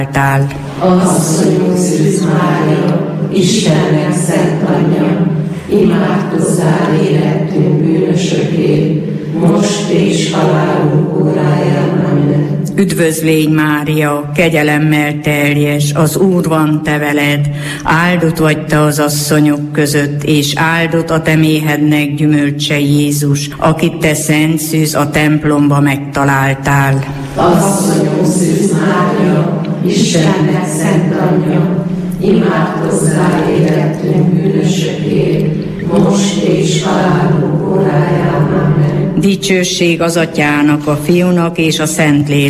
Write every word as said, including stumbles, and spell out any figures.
Asszonyunk Szűz Mária, Istennek szent anyja, imádkozzál érettünk bűnösökért, most és halálunk óráján. Amen. Üdvözlégy Mária, kegyelemmel teljes, az Úr van te veled, áldott vagy te az asszonyok között, és áldott a te méhednek gyümölcse Jézus, akit te Szent Szűz a templomba megtaláltál. Asszonyunk Szűz Mária, Istennek szent anyja, imádkozzál érettünk bűnösökért, most és halálunk óráján. Amen. Dicsőség az Atyának, a Fiúnak és a Szentléleknek.